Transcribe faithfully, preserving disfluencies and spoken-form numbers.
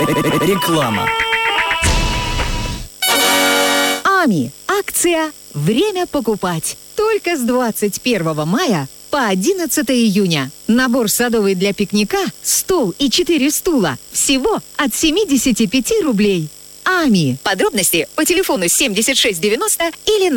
Реклама. Ами. Акция «Время покупать». Только с двадцать первого мая по одиннадцатое июня. Набор садовый для пикника, стол и четыре стула. Всего от семьдесят пять рублей. Ами. Подробности по телефону семьдесят шесть девяносто или